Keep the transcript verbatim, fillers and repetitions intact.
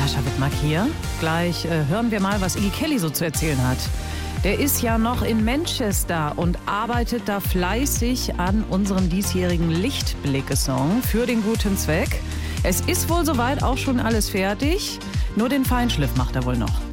Natascha Wittmark hier. Gleich äh, hören wir mal, was Iggy Kelly so zu erzählen hat. Der ist ja noch in Manchester und arbeitet da fleißig an unserem diesjährigen Lichtblicke-Song für den guten Zweck. Es ist wohl soweit auch schon alles fertig, nur den Feinschliff macht er wohl noch.